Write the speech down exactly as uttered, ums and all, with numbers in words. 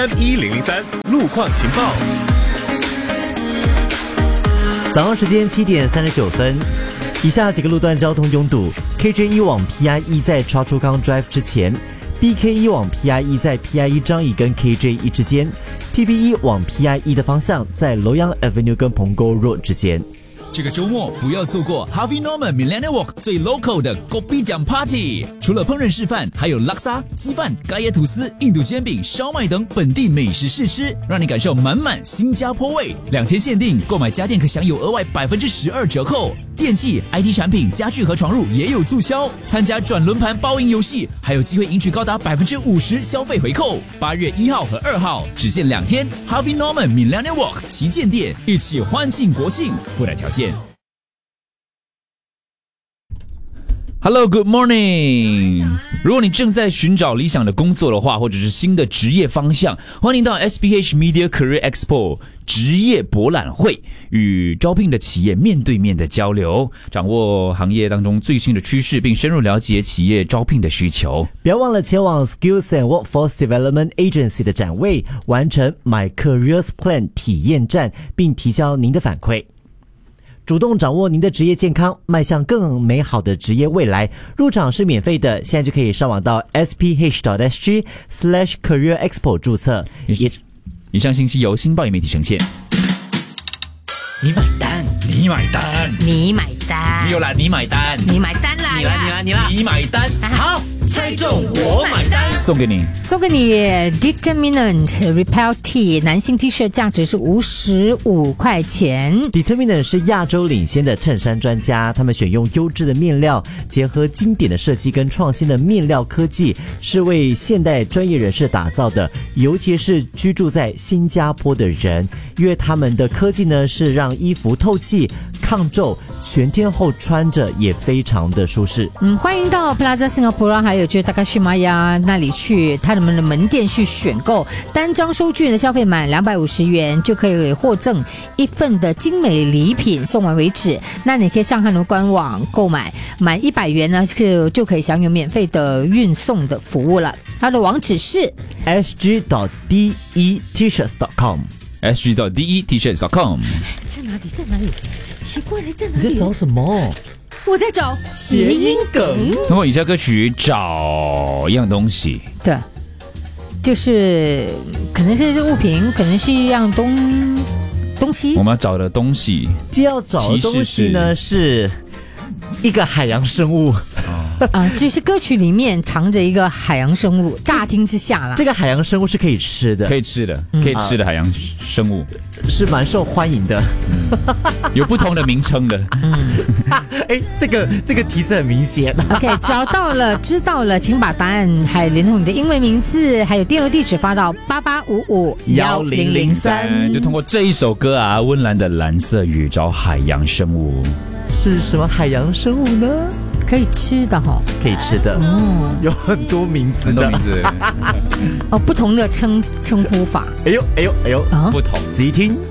M 一零零三路况情报。 早上时间七点三十九分，以下几个路段交通拥堵 ：K J 一往 P I 一在 Choa Chu Kang Drive 之前 ，B K 一往 P I 一在 P I 一张仪跟 K J 一之间 ，T B 一往 P I 一的方向在 Loyang Avenue 跟 Punggol Road 之间。 这个周末不要错过 Harvey Norman Millennium Walk 最 local 的 Kopi 奖 Party， 除了烹饪示范，还有拉沙、鸡饭、咖椰吐司、印度煎饼、烧麦等本地美食试吃，让你感受满满新加坡味。两天限定，购买家电可享有额外百分之十二折扣。电器、I T 产品、家具和床褥也有促销，参加转轮盘包赢游戏，还有机会赢取高达百分之五十消费回扣。八月一号和二号只限两天 ，Harvey Norman Millennium Walk 旗舰店，一起欢庆国庆，附带条件。Hello, good morning. 如果你正在寻找理想的工作的话，或者是新的职业方向，欢迎到 S P H Media Career Expo 职业博览会，与招聘的企业面对面的交流，掌握行业当中最新的趋势，并深入了解企业招聘的需求。 不要忘了前往 Skills and Workforce Development Agency 的展位，完成 My Careers Plan 体验站，并提交您的反馈。主动掌握您的职业健康，迈向更美好的职业未来。入场是免费的，现在就可以上网到 s p h dot s g slash career expo 注册。 以上信息由新报业媒体呈现。 你买单， 你买单， 你买单， 你有啦，你买单， 你买单啦， 你啦，你啦，你啦， 你买单， 好，猜中我买单， 送给你， 送给你 Determinant Repel T 男性 T 恤，价值是五十五块钱。 Determinant 是亚洲领先的衬衫专家，他们选用优质的面料，结合经典的设计跟创新的面料科技，是为现代专业人士打造的，尤其是居住在新加坡的人，因为他们的科技呢是让衣服透气、抗皱，全天候穿着也非常的舒适。 嗯，欢迎到 Plaza Singapura 还有就是Takashimaya 那里去他们的门店去选购，单张收据的消费满两百五十元就可以获赠一份的精美礼品，送完为止。那你可以上他们的官网购买，满一百元呢就就可以享有免费的运送的服务了。它的网址是 s g dot d e t shirts dot com s g dot d e t shirts dot com。 在哪里？在哪里？奇怪了，在哪里？ 你在找什么？ 我在找谐音梗。 通过以下歌曲找一样东西， 对，就是可能是物品，可能是一样东东西。 我们要找的东西， 接要找的东西呢是一个海洋生物。 啊，就是歌曲里面藏着一个海洋生物，乍听之下啦， 这个海洋生物是可以吃的， 可以吃的，可以吃的海洋生物， 是蛮受欢迎的， 嗯、有不同的名称的。 嗯， 哎，这个这个提示很明显。 OK， 找到了，知道了，请把答案还连同你的英文名字还有电邮地址发到八八五五一零零三， 就通过这一首歌啊，温岚的蓝色雨找海洋生物。 是什么海洋生物呢？ 可以吃的哈、哦， 可以吃的，嗯，有很多名字的， 很多名字， 哦，不同的称称呼法。 哎呦哎呦哎呦， 啊、不同， 仔细听。